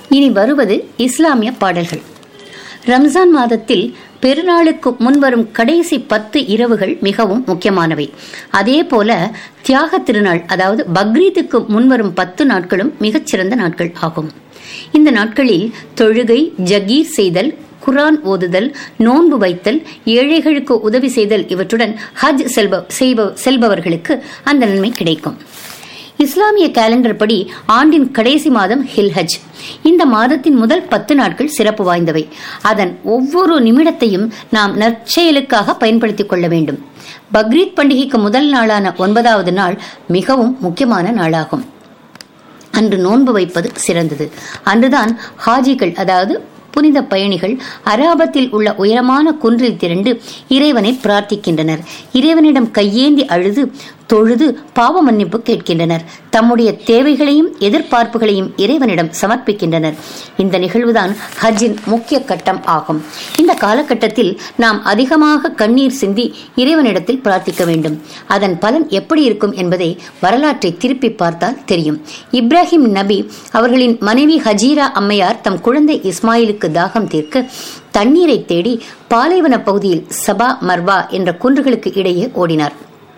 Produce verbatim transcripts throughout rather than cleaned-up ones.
இனி வருவது இஸ்லாமிய பாடல்கள். ரம்ஜான் மாதத்தில் பெருநாளுக்கு முன்வரும் கடைசி பத்து இரவுகள் மிகவும் முக்கியமானவை. அதே போல தியாக திருநாள், அதாவது பக்ரீத்துக்கு முன்வரும் பத்து நாட்களும் மிகச்சிறந்த நாட்கள் ஆகும். இந்த நாட்களில் தொழுகை, ஜகீர் செய்தல், குர்ஆன் ஓதுதல், நோன்பு வைத்தல், ஏழைகளுக்கு உதவி செய்தல் இவற்றுடன் ஹஜ் செல்ப செல்பவர்களுக்கு அந்த நன்மை கிடைக்கும். இஸ்லாமிய கேலண்டர் படி ஆண்டின் கடைசி மாதம் ஹில்ஹஜ். இந்த மாதத்தின் முதல் பத்து நாட்கள் சிறப்பு வாய்ந்தவை. அதன் ஒவ்வொரு நிமிடத்தையும் நாம் நற்செயலுக்காக பயன்படுத்திக் கொள்ள வேண்டும். பக்ரீத் பண்டிகைக்கு முதல் நாளான ஒன்பதாவது நாள் மிகவும் முக்கியமான நாளாகும். அன்று நோன்பு வைப்பது சிறந்தது. அன்றுதான் ஹாஜிகள், அதாவது புனித பயணிகள், அரபாத்தில் உள்ள உயரமான குன்றில் திரண்டு இறைவனை பிரார்த்திக்கின்றனர். இறைவனிடம் கையேந்தி அழுது தொழுது பாவ மன்னிப்பு கேட்கின்றனர். தம்முடைய தேவைகளையும் எதிர்பார்ப்புகளையும் இறைவனிடம் சமர்ப்பிக்கின்றனர். இந்த நிகழ்வுதான் ஹஜ்ஜின் முக்கிய கட்டம் ஆகும். இந்த காலகட்டத்தில் நாம் அதிகமாக கண்ணீர் சிந்தி இறைவனிடத்தில் பிரார்த்திக்க வேண்டும். அதன் பலன் எப்படி இருக்கும் என்பதை வரலாற்றை திருப்பி பார்த்தால் தெரியும். இப்ராஹிம் நபி அவர்களின் மனைவி ஹஜீரா அம்மையார் தம் குழந்தை இஸ்மாயிலுக்கு தாகம் தீர்க்க தண்ணீரை தேடி பாலைவன பகுதியில் சபா, மர்வா என்ற குன்றுகளுக்கு இடையே ஓடினார்.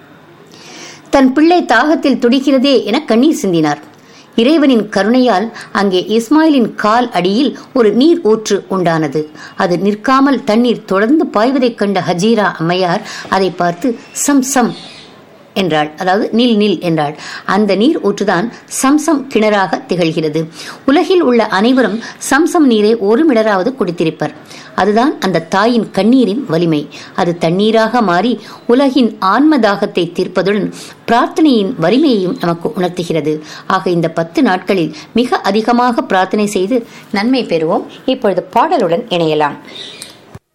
தன் பிள்ளை தாகத்தில் துடிக்கிறதே என கண்ணீர் சிந்தினார். இறைவனின் கருணையால் அங்கே இஸ்மாயிலின் கால் அடியில் ஒரு நீர் ஊற்று உண்டானது. அது நிற்காமல் தண்ணீர் தொடர்ந்து பாய்வதைக் கண்ட ஹஜீரா அம்மையார் அதை பார்த்து சம் சம் என்றாள், அதாவது நில் நில் என்றாள். அந்த நீர் ஊற்றுதான் சம்சம் கிணறாக திகழ்கிறது. உலகில் உள்ள அனைவரும் சம்சம் நீரை ஒரு மிடராவது குடித்திருப்பர். அதுதான் அந்த தாயின் கண்ணீரின் வலிமை. அது தண்ணீராக மாறி உலகின் ஆன்ம தாகத்தை தீர்ப்பதுடன் பிரார்த்தனையின் வலிமையையும் நமக்கு உணர்த்துகிறது. ஆக இந்த பத்து நாட்களில் மிக அதிகமாக பிரார்த்தனை செய்து நன்மை பெறுவோம். இப்பொழுது பாடலுடன் இணையலாம்.